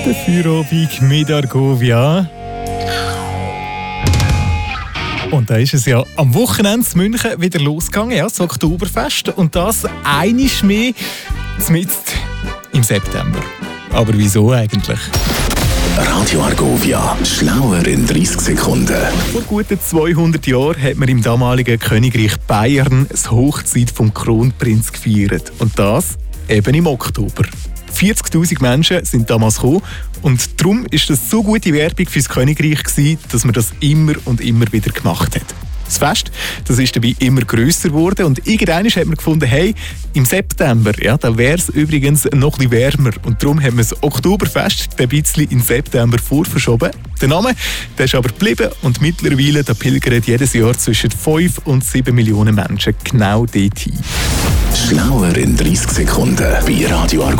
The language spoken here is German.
Der Feierabend mit Argovia. Und da ist es ja am Wochenende in München wieder losgegangen, ja, das Oktoberfest. Und das einiges mehr mitten im September. Aber wieso eigentlich? Radio Argovia, schlauer in 30 Sekunden. Vor guten 200 Jahren hat man im damaligen Königreich Bayern das Hochzeit vom Kronprinz gefeiert. Und das eben im Oktober. 40'000 Menschen sind damals gekommen und darum war das so gute Werbung für das Königreich gewesen, dass man das immer und immer wieder gemacht hat. Das Fest, das ist dabei immer grösser geworden und irgendwann hat man gefunden, hey, im September, ja, da wäre es übrigens noch ein bisschen wärmer und darum haben wir das Oktoberfest ein bisschen in September vorverschoben. Der Name, der ist aber geblieben und mittlerweile da pilgern jedes Jahr zwischen 5 und 7 Millionen Menschen genau dorthin. Schlauer in 30 Sekunden bei Radio Argovia.